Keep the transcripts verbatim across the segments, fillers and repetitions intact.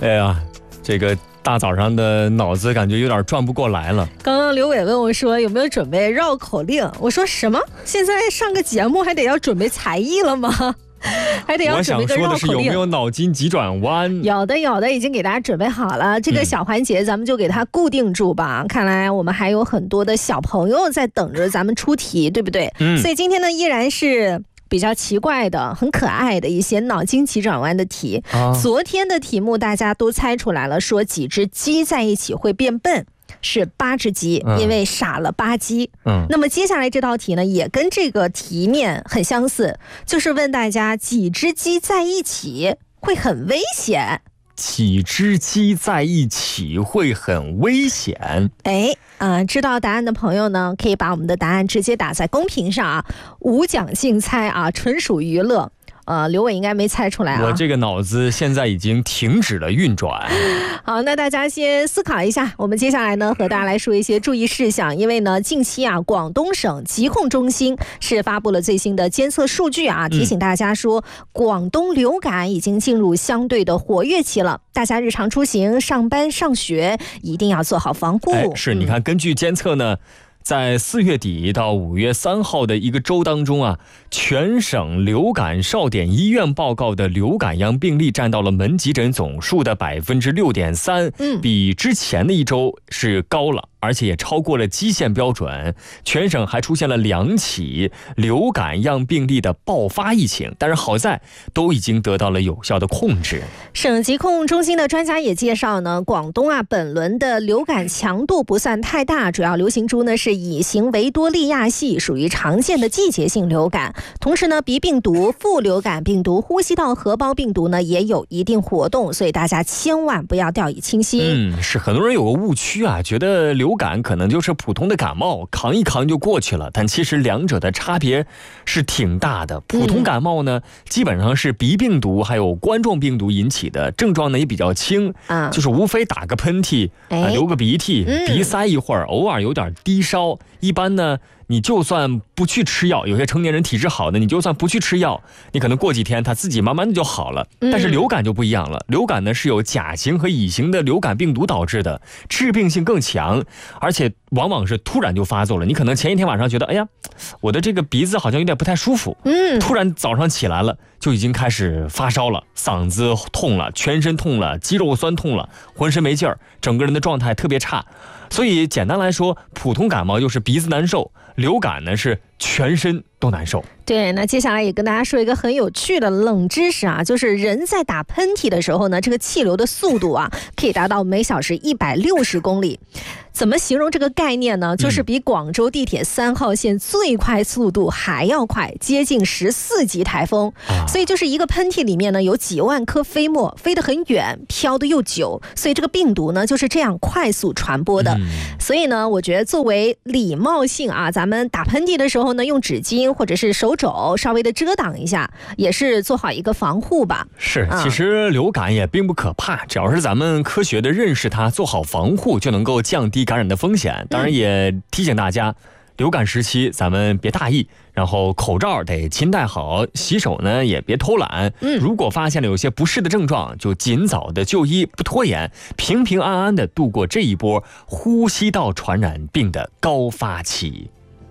哎呀，这个大早上的脑子感觉有点转不过来了。 刚刚刘伟问我说有没有准备绕口令，我说什么？现在上个节目还得要准备才艺了吗？还得要准备个绕口令。 我想说的是有没有脑筋急转弯？ 有的有的，已经给大家准备好了。这个小环节咱们就给它固定住吧、嗯、看来我们还有很多的小朋友在等着咱们出题，对不对？嗯，所以今天呢依然是比较奇怪的很可爱的一些脑筋急转弯的题、啊、昨天的题目大家都猜出来了，说几只鸡在一起会变笨，是八只鸡，因为傻了吧唧。嗯，那么接下来这道题呢，也跟这个题面很相似，就是问大家几只鸡在一起会很危险。 几只鸡在一起会很危险。 哎，呃，知道答案的朋友呢，可以把我们的答案直接打在公屏上啊，无奖竞猜啊，纯属娱乐。呃，刘伟应该没猜出来啊。 我这个脑子现在已经停止了运转。 好，那大家先思考一下，我们接下来呢和大家来说一些注意事项。因为呢近期啊广东省疾控中心是发布了最新的监测数据啊，提醒大家说、嗯、广东流感已经进入相对的活跃期了，大家日常出行、上班、上学一定要做好防护。 哎，是，你看根据监测呢、嗯在四月底到五月三号的一个周当中啊，全省流感少点医院报告的流感样病例占到了门急诊总数的百分之六点三，比之前的一周是高了，而且也超过了基线标准。全省还出现了两起流感样病例的爆发疫情，但是好在都已经得到了有效的控制。 省疾控中心的专家也介绍呢，广东啊本轮的流感强度不算太大，主要流行株呢是乙型维多利亚系，属于常见的季节性流感。同时呢，鼻病毒、副流感病毒、呼吸道合胞病毒呢也有一定活动，所以大家千万不要掉以轻心。 嗯，是，很多人有个误区啊，觉得流感可能就是普通的感冒，扛一扛就过去了，但其实两者的差别是挺大的。普通感冒呢、嗯、基本上是鼻病毒还有冠状病毒引起的，症状呢也比较轻、啊、就是无非打个喷嚏、呃、流个鼻涕、嗯、鼻塞一会儿，偶尔有点低烧。一般呢你就算不去吃药，有些成年人体质好的，你就算不去吃药，你可能过几天它自己慢慢的就好了。但是流感就不一样了，流感呢是由甲型和乙型的流感病毒导致的，致病性更强，而且往往是突然就发作了。你可能前一天晚上觉得哎呀我的这个鼻子好像有点不太舒服，嗯，突然早上起来了就已经开始发烧了，嗓子痛了，全身痛了，肌肉酸痛了，浑身没劲儿，整个人的状态特别差。所以简单来说，普通感冒就是鼻子难受，流感呢是全身都难受。 对，那接下来也跟大家说一个很有趣的冷知识啊，就是人在打喷嚏的时候呢，这个气流的速度啊可以达到每小时一百六十公里。怎么形容这个概念呢？就是比广州地铁三号线最快速度还要快，接近十四级台风。所以就是一个喷嚏里面呢有几万颗飞沫，飞得很远，飘得又久，所以这个病毒呢就是这样快速传播的。所以呢我觉得作为礼貌性啊，咱们打喷嚏的时候呢用纸巾或者是手肘稍微的遮挡一下，也是做好一个防护吧。 是，其实流感也并不可怕，只要是咱们科学的认识它，做好防护，就能够降低感染的风险。当然也提醒大家，流感时期咱们别大意，然后口罩得勤戴好，洗手呢也别偷懒。嗯，如果发现了有些不适的症状，就尽早的就医，不拖延，平平安安的度过这一波呼吸道传染病的高发期。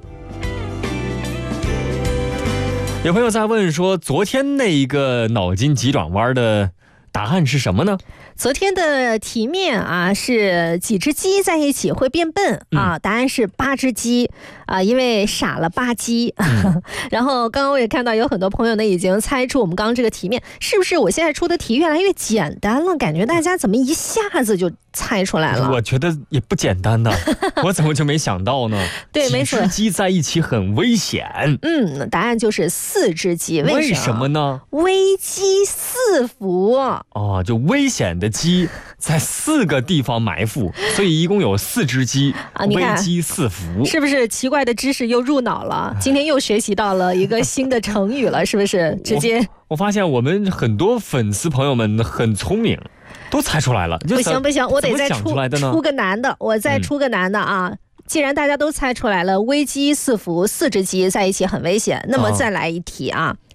有朋友在问说，昨天那一个脑筋急转弯的答案是什么呢？ 昨天的题面啊是几只鸡在一起会变笨啊，答案是八只鸡啊，因为傻了吧唧。嗯、然后刚刚我也看到有很多朋友呢已经猜出我们刚刚这个题面，是不是我现在出的题越来越简单了？感觉大家怎么一下子就猜出来了？ 我觉得也不简单的，我怎么就没想到呢？ 对，没错， 几只鸡在一起很危险。 嗯，答案就是四只鸡。为什么？ 为什么呢？ 危机四伏。 哦，就危险的鸡在四个地方埋伏，所以一共有四只鸡啊！危机四伏， 是不是奇怪的知识又入脑了？今天又学习到了一个新的成语了，是不是？直接我, 我发现我们很多粉丝朋友们很聪明，都猜出来了。 不行不行，我得再出出个难的，我再出个难的啊！嗯，既然大家都猜出来了，危机四伏，四只鸡在一起很危险，那么再来一题啊！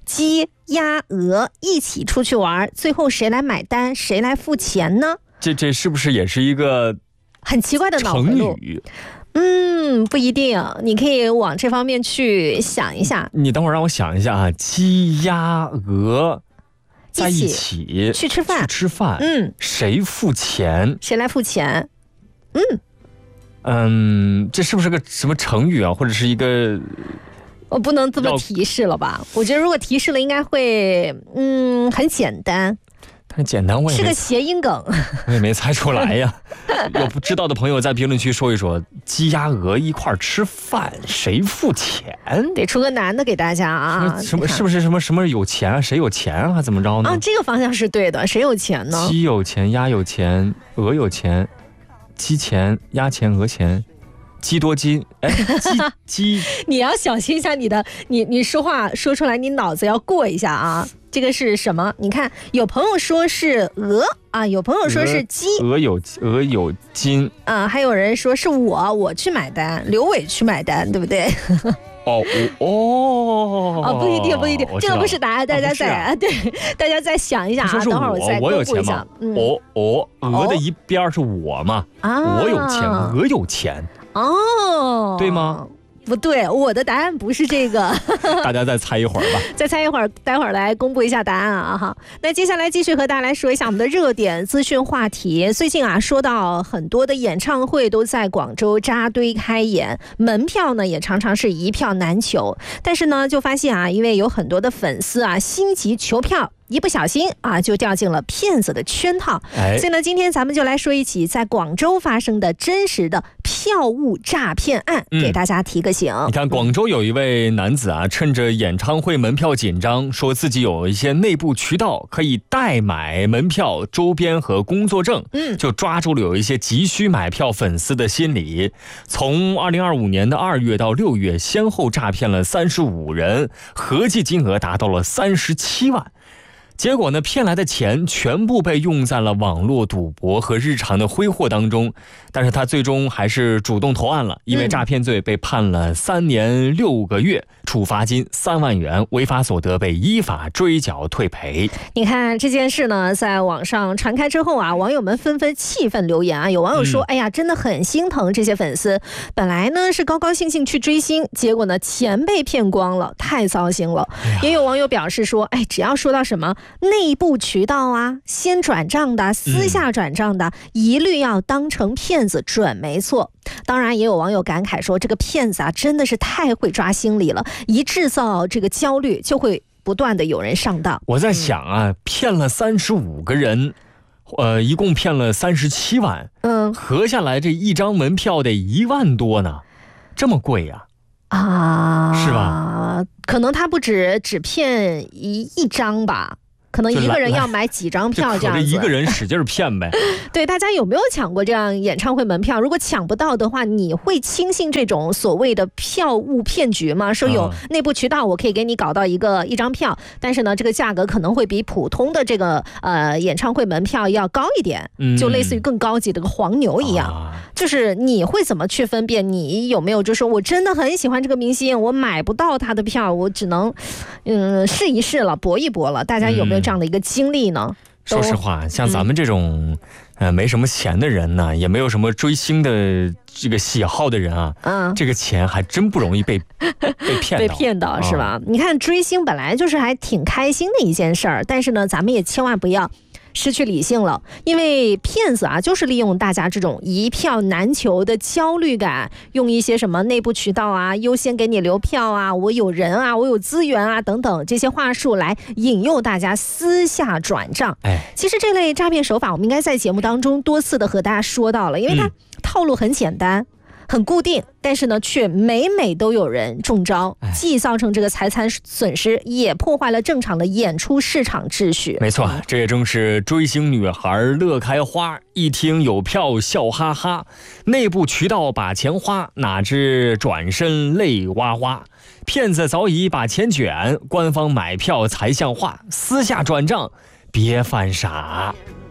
鸡、鸭、鹅一起出去玩，最后谁来买单，谁来付钱呢？ 这这是不是也是一个很奇怪的脑回路？嗯，不一定，你可以往这方面去想一下。 你等会儿让我想一下啊，鸡、鸭、鹅在一起去吃饭， 去吃饭， 嗯， 谁付钱？ 谁来付钱？嗯嗯，这是不是个什么成语啊，或者是一个？ 我不能这么提示了吧？我觉得如果提示了，应该会嗯很简单。 但是简单我也是个谐音梗， 我也没猜出来呀。有不知道的朋友在评论区说一说，鸡鸭鹅一块吃饭谁付钱？ 得出个难的给大家啊！ 什么是不是什么什么有钱啊？谁有钱啊？怎么着呢？ 啊，这个方向是对的。谁有钱呢？ 鸡有钱，鸭有钱，鹅有钱，鸡钱、鸭钱、鹅钱。鸡多金，哎，鸡鸡， 你要小心一下你的，你你说话说出来，你脑子要过一下啊。这个是什么？你看，有朋友说是鹅啊，有朋友说是鸡， 鹅有鹅有金啊，还有人说是我我去买单，刘伟去买单，对不对？ 哦哦哦，不一定，不一定，这个不是答案，大家再、啊啊、对，大家再想一想啊，等会儿我再公布一下。 嗯、哦哦，鹅的一边是我嘛，啊、我有钱，鹅有钱。 哦， 对吗？ 不对，我的答案不是这个。 大家再猜一会儿吧， 再猜一会儿，待会儿来公布一下答案啊哈。那接下来继续和大家来说一下我们的热点资讯话题。最近啊，说到很多的演唱会都在广州扎堆开演，门票呢也常常是一票难求。但是呢，就发现啊，因为有很多的粉丝啊心急求票。一不小心啊，就掉进了骗子的圈套。哎、所以呢，今天咱们就来说一起在广州发生的真实的票务诈骗案，嗯、给大家提个醒。 你看，广州有一位男子啊，趁着演唱会门票紧张，说自己有一些内部渠道可以代买门票周边和工作证，嗯，就抓住了有一些急需买票粉丝的心理。从二零二五年的二月到六月，先后诈骗了三十五人，合计金额达到了三十七万。结果呢，骗来的钱全部被用在了网络赌博和日常的挥霍当中，但是他最终还是主动投案了，因为诈骗罪被判了三年六个月，处罚金三万元，违法所得被依法追缴退赔。 你看这件事呢，在网上传开之后啊，网友们纷纷气愤留言啊，有网友说，嗯、哎呀，真的很心疼这些粉丝，本来呢是高高兴兴去追星，结果呢钱被骗光了，太糟心了。哎、也有网友表示说，哎，只要说到什么内部渠道啊，先转账的，私下转账的，嗯、一律要当成骗子准没错。当然也有网友感慨说，这个骗子啊真的是太会抓心理了，一制造这个焦虑就会不断的有人上当。 我在想啊，嗯、骗了三十五个人，呃，一共骗了三十七万，嗯，合下来这一张门票得一万多呢，这么贵呀？啊，是吧？ 可能他不止只骗一一张吧。可能一个人要买几张票这样子， 一个人使劲骗呗。 对，大家有没有抢过这样演唱会门票？如果抢不到的话，你会轻信这种所谓的票务骗局吗？说有内部渠道，我可以给你搞到一个一张票，但是呢，这个价格可能会比普通的这个呃演唱会门票要高一点，就类似于更高级的个黄牛一样。嗯、就是你会怎么去分辨？你有没有就说我真的很喜欢这个明星，我买不到他的票，我只能嗯试一试了，搏一搏了。大家有没有这样的一个经历呢？ 说实话，像咱们这种、嗯、呃没什么钱的人呢，也没有什么追星的这个喜好的人啊，嗯，这个钱还真不容易被被骗到， 被骗到是吧？嗯、你看追星本来就是还挺开心的一件事儿，但是呢，咱们也千万不要失去理性了，因为骗子啊，就是利用大家这种一票难求的焦虑感，用一些什么内部渠道啊，优先给你留票啊，我有人啊，我有资源啊等等这些话术来引诱大家私下转账。哎，其实这类诈骗手法，我们应该在节目当中多次的和大家说到了，因为它套路很简单。嗯很固定，但是呢，却每每都有人中招，既造成这个财产损失，也破坏了正常的演出市场秩序。 没错，这也正是追星女孩乐开花，一听有票笑哈哈，内部渠道把钱花，哪知转身泪哗哗。骗子早已把钱卷，官方买票才像话，私下转账别犯傻。